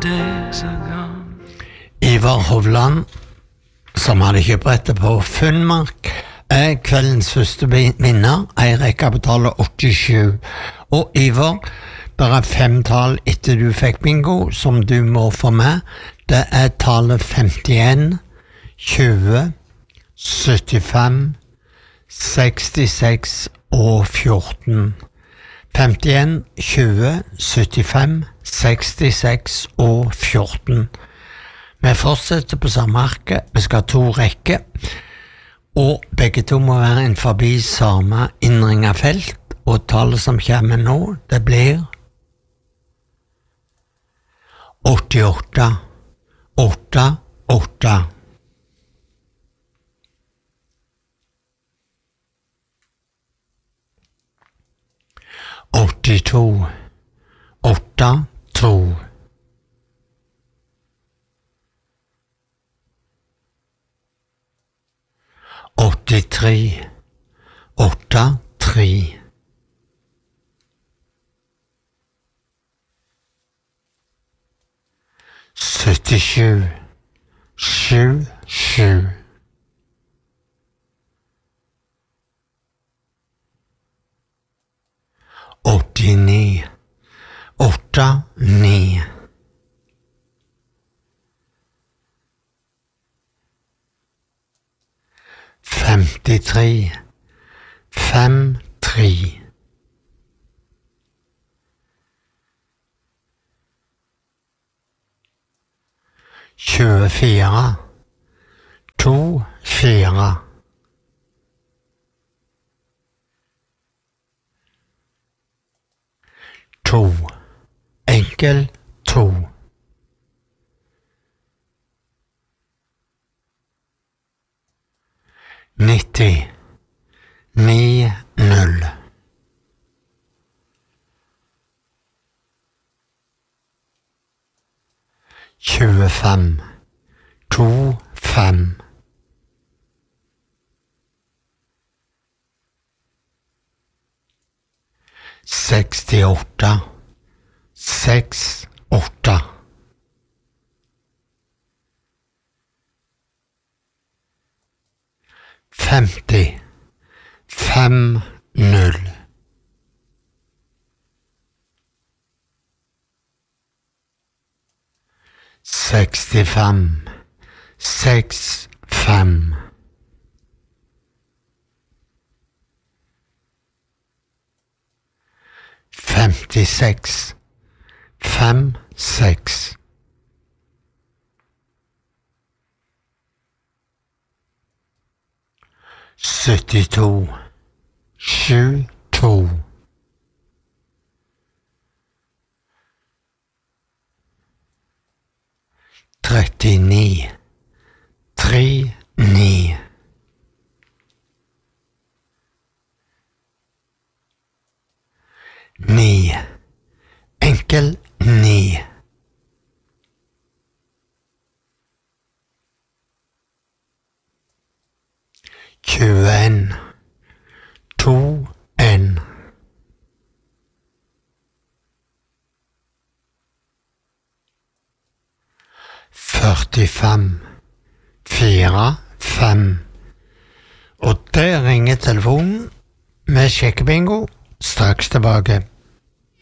days are gone. Ivar Hovland, som hadde kjøprettet på Funnmark, kveldens første vinner. Eirik betaler 87. Og Ivar, bare 5 tall etter du fikk bingo, som du må få med. Det tallet 51, 20, 75, 66 og 14. 51, 20, 75, 66 og 14. Vi fortsetter på samme arket. Vi skal ha 2 rekker, og begge to må være en forbi samme innringet felt, og tallet som kommer nå, det blir 88, 8, 8. Åttito, 8, 2. 83, 8, 3. 77, 7, 7. 89, 8, 9. 53, 5, 3. 24, 2, 4. 2, enkel 2. 90, 9, 0. 25, 2, 5. 68, 6, 8. 50, 5, 0. 65, 6, 5. 56, 5, 6. 72, 7, 2. 39, 3, 9. 9, enkel 9. 21, 2, 1. 45, 4, 5. Og der ringer telefonen med sjekkebingo. Straks tilbake.